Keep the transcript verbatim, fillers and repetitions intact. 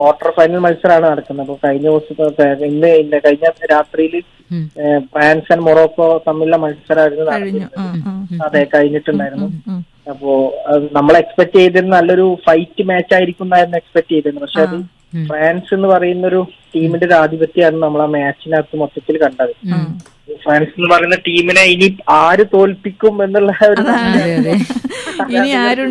Quarter final മത്സരമാണ് നടക്കുന്നത്. അപ്പൊ കഴിഞ്ഞ ദിവസം ഇന്ന് ഇന്ന് കഴിഞ്ഞ രാത്രിയിൽ ഫ്രാൻസ് ആൻഡ് മൊറോക്കോ തമ്മിലുള്ള മത്സരമായിരുന്നു നടക്കുന്നത്. അതെ, കഴിഞ്ഞിട്ടുണ്ടായിരുന്നു. അപ്പോ നമ്മൾ എക്സ്പെക്ട് ചെയ്തിരുന്ന നല്ലൊരു ഫൈറ്റ് മാച്ച് ആയിരിക്കും എന്നായിരുന്നു എക്സ്പെക്ട് ചെയ്തിരുന്നത്. പക്ഷെ അത് ഫ്രാൻസ് എന്ന് പറയുന്ന ഒരു ടീമിന്റെ ഒരു ആധിപത്യമാണ് നമ്മൾ ആ മാച്ചിനകത്ത് മൊത്തത്തിൽ കണ്ടത്. ഫ്രാൻസ് എന്ന് പറയുന്ന ടീമിനെ ഇനി ആര് തോൽപ്പിക്കും എന്നുള്ള ഒരു